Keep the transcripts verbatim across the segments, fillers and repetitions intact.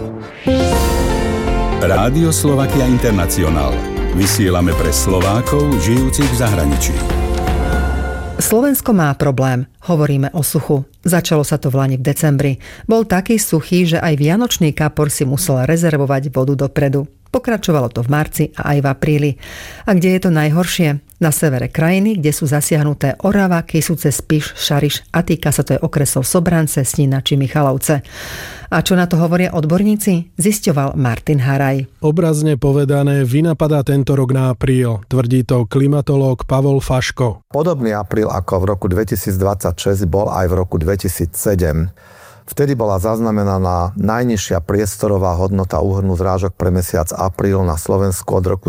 Rádio Slovakia International. Vysielame pre Slovákov žijúcich v zahraničí. Slovensko má problém. Hovoríme o suchu. Začalo sa to v lani v decembri. Bol taký suchý, že aj vianočný kapor si musel rezervovať vodu dopredu. Pokračovalo to v marci a aj v apríli. A kde je to najhoršie? Na severe krajiny, kde sú zasiahnuté Orava, Kysuce, Spiš, Šariš a týka sa to aj okresov Sobrance, Snína či Michalovce. A čo na to hovoria odborníci? Zisťoval Martin Haraj. Obrazne povedané, vynapadá tento rok na apríl, tvrdí to klimatológ Pavol Faško. Podobný apríl ako v roku dvetisícdvadsaťšesť bol aj v roku dvetisícsedem. Vtedy bola zaznamenaná najnižšia priestorová hodnota úhrnu zrážok pre mesiac apríl na Slovensku od roku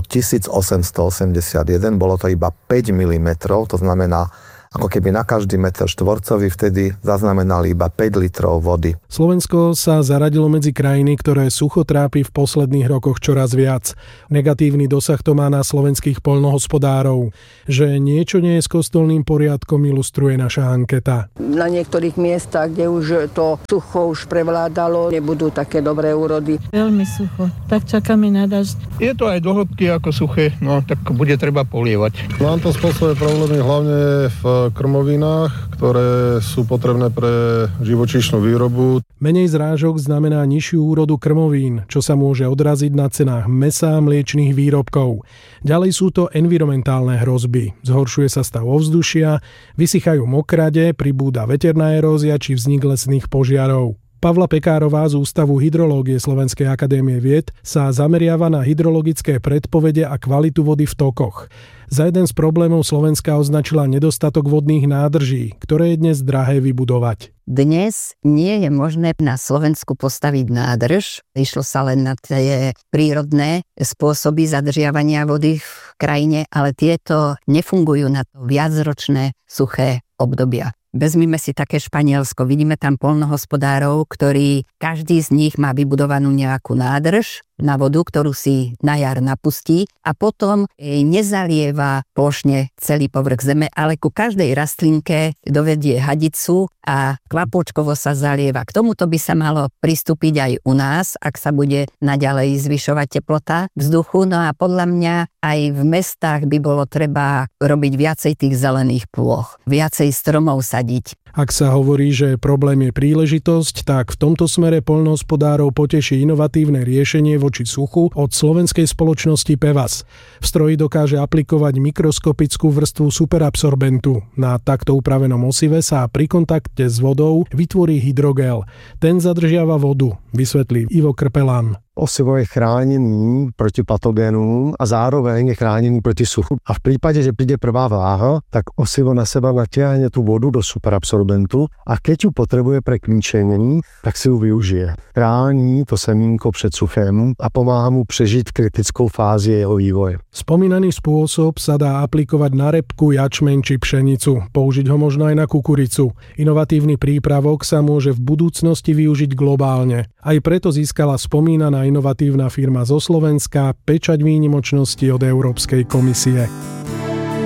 tisícosemstoosemdesiatjeden. Bolo to iba päť milimetrov, to znamená, ako keby na každý meter štvorcový vtedy zaznamenali iba päť litrov vody. Slovensko sa zaradilo medzi krajiny, ktoré sucho trápi v posledných rokoch čoraz viac. Negatívny dosah to má na slovenských poľnohospodárov. Že niečo nie je s kostolným poriadkom, ilustruje naša anketa. Na niektorých miestach, kde už to sucho už prevládalo, nebudú také dobré úrody. Veľmi sucho, tak čakáme na dažď. Je to aj do hĺbky ako suché, no tak bude treba polievať. Nám to spôsobuje problémy hlavne v krmovinách, ktoré sú potrebné pre živočíšnu výrobu. Menej zrážok znamená nižšiu úrodu krmovín, čo sa môže odraziť na cenách mäsa a mliečnych výrobkov. Ďalej sú to environmentálne hrozby. Zhoršuje sa stav ovzdušia, vysychajú mokrade, pribúda veterná erózia či vznik lesných požiarov. Pavla Pekárová z Ústavu hydrológie Slovenskej akadémie vied sa zameriava na hydrologické predpovede a kvalitu vody v tokoch. Za jeden z problémov Slovenska označila nedostatok vodných nádrží, ktoré je dnes drahé vybudovať. Dnes nie je možné na Slovensku postaviť nádrž. Išlo sa len na tie prírodné spôsoby zadržiavania vody v krajine, ale tieto nefungujú na to viacročné suché obdobia. Vezmime si také Španielsko, vidíme tam poľnohospodárov, ktorí každý z nich má vybudovanú nejakú nádrž na vodu, ktorú si na jar napustí a potom nezalieva plošne celý povrch zeme, ale ku každej rastlinke dovedie hadicu a kvapôčkovo sa zalieva. K tomuto by sa malo pristúpiť aj u nás, ak sa bude naďalej zvyšovať teplota vzduchu. No a podľa mňa aj v mestách by bolo treba robiť viacej tých zelených plôch, viacej stromov sadiť. Ak sa hovorí, že problém je príležitosť, tak v tomto smere poľnohospodárov poteší inovatívne riešenie voči suchu od slovenskej spoločnosti Pevas. V stroji dokáže aplikovať mikroskopickú vrstvu superabsorbentu. Na takto upravenom osive sa pri kontakte s vodou vytvorí hydrogel. Ten zadržiava vodu, vysvetlí Ivo Krpelán. Osivo je chránený proti patogénům a zároveň je chránený proti suchu. A v prípade, že príde prvá vláha, tak osivo na seba natiahne tú vodu do superabsorbentu a keď ju potrebuje pre kmíčení, tak si ju využije. Chrání to semínko před suchem a pomáha mu prežiť kritickou fázi jeho vývoje. Spomínaný spôsob sa dá aplikovať na repku, jačmeň či pšenicu. Použiť ho možno aj na kukuricu. Inovatívny prípravok sa môže v budúcnosti využiť globálne. Aj preto získala spomínaná inovatívna firma zo Slovenska pečať výnimočnosti od Európskej komisie.